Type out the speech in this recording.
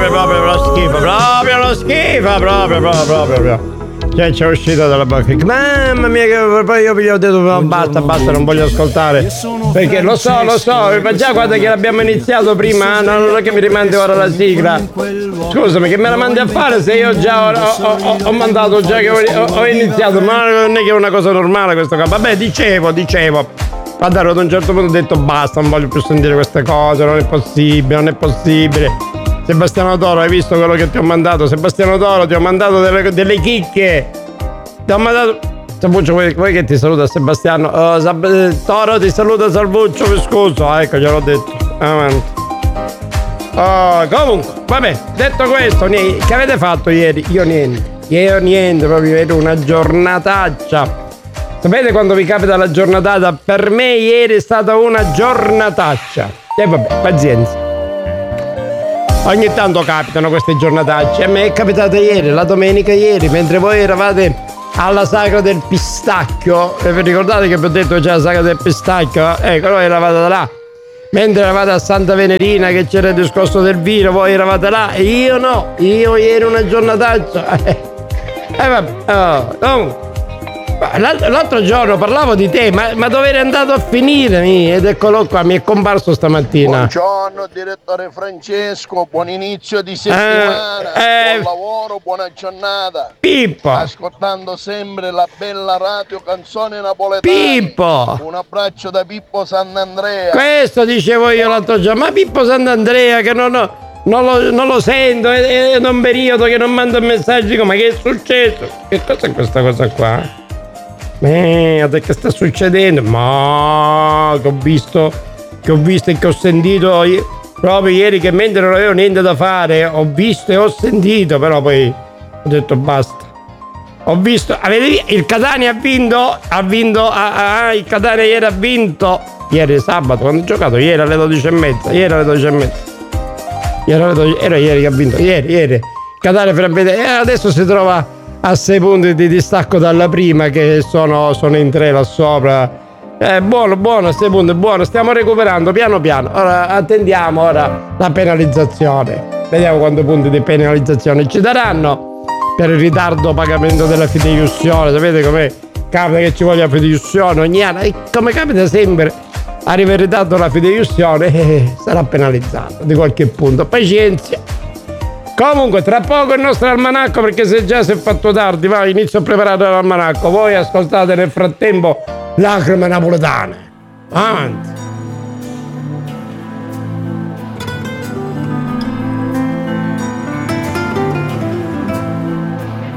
proprio lo schifo, proprio. Cioè, c'è uscito dalla bocca. Mamma mia, che poi io vi ho detto no, basta, non voglio ascoltare. Perché lo so, ma già guarda che l'abbiamo iniziato prima, non è che mi rimandi ora la sigla. Scusami, che me la mandi a fare se io già ho mandato, già che ho iniziato, ma non è che è una cosa normale questo qua. Vabbè, dicevo. Guarda, ad un certo punto ho detto basta, non voglio più sentire queste cose, non è possibile. Sebastiano Toro, hai visto quello che ti ho mandato? Sebastiano Toro, ti ho mandato delle chicche. Ti ho mandato. Salvuccio, vuoi che ti saluta Sebastiano? Toro ti saluta Salvuccio, mi scuso. Ecco, gliel'ho detto. Avanti. Comunque, vabbè, detto questo, che avete fatto ieri? Io niente, proprio era una giornataccia. Sapete quando vi capita la giornatata? Per me ieri è stata una giornataccia. E vabbè, pazienza. Ogni tanto capitano queste giornatacce. A me è capitata ieri, la domenica ieri, mentre voi eravate alla sagra del pistacchio. Vi ricordate che vi ho detto c'è la sagra del pistacchio? Ecco, noi eravate là. Mentre eravate a Santa Venerina che c'era il discorso del vino, voi eravate là e io no. Io ieri una giornataccia. Vabbè. L'altro giorno parlavo di te, ma dove eri andato a finire? Ed eccolo qua, mi è comparso stamattina. Buongiorno direttore Francesco, buon inizio di settimana, buon lavoro, buona giornata. Pippo! Ascoltando sempre la bella radio Canzone Napoletana. Pippo! Un abbraccio da Pippo Sant'Andrea. Questo dicevo io l'altro giorno, ma Pippo Sant'Andrea che non lo sento, è da un periodo che non manda messaggi, dico ma che è successo? Che cosa è questa cosa qua? Che sta succedendo? Ma che ho visto e che ho sentito proprio ieri, che mentre non avevo niente da fare ho visto e ho sentito, però poi ho detto basta. Ho visto, il Catania ha vinto, il Catania ieri ha vinto, ieri sabato quando ho giocato, ieri alle 12:30, era ieri che ha vinto, ieri Catania adesso si trova a 6 punti di distacco dalla prima, che sono in 3 là sopra. Buono, 6 punti, buono, stiamo recuperando piano. Ora attendiamo la penalizzazione. Vediamo quanti punti di penalizzazione ci daranno per il ritardo pagamento della fideiussione. Sapete com'è? Capita che ci voglia fideiussione ogni anno e come capita sempre arriva in ritardo la fideiussione sarà penalizzato di qualche punto. Pazienza. Comunque tra poco il nostro almanacco, perché se già si è fatto tardi, vai, inizio a preparare l'almanacco. Voi ascoltate nel frattempo Lacrime Napoletane. Avanti.